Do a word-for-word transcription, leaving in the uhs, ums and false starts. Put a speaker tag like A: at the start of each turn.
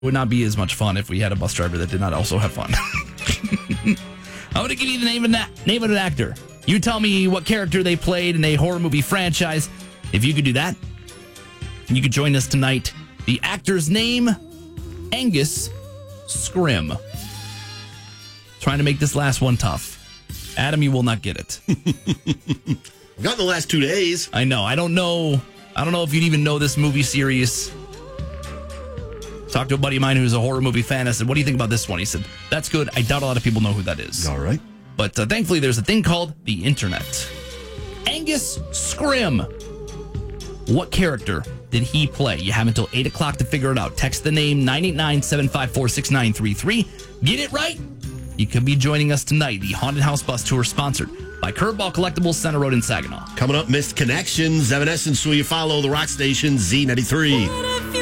A: would not be as much fun if we had a bus driver that did not also have fun. I'm going to give you the name of, that, name of an actor. You tell me what character they played in a horror movie franchise. If you could do that, you could join us tonight. The actor's name, Angus Scrimm. Trying to make this last one tough. Adam, you will not get it.
B: I've gotten the last two days.
A: I know. I don't know. I don't know if you'd even know this movie series. Talked to a buddy of mine who's a horror movie fan. I said, what do you think about this one? He said, that's good. I doubt a lot of people know who that is.
B: All right.
A: But uh, thankfully, there's a thing called the internet. Angus Scrimm. What character did he play? You have until eight o'clock to figure it out. Text the name nine eight nine, seven five four, six nine three three. Get it right? You could be joining us tonight. The Haunted House Bus Tour sponsored by Curveball Collectibles, Center Road in Saginaw.
B: Coming up, Missed Connections, Evanescence. Will you follow the rock station Z ninety-three?